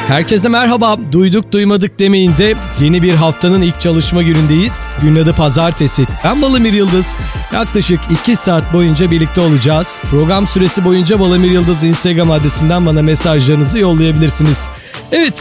Herkese merhaba. Duyduk duymadık demeyin de yeni bir haftanın ilk çalışma günündeyiz. Günün adı Pazartesi. Ben Balamir Yıldız. Yaklaşık 2 saat boyunca birlikte olacağız. Program süresi boyunca Balamir Yıldız Instagram adresinden bana mesajlarınızı yollayabilirsiniz. Evet,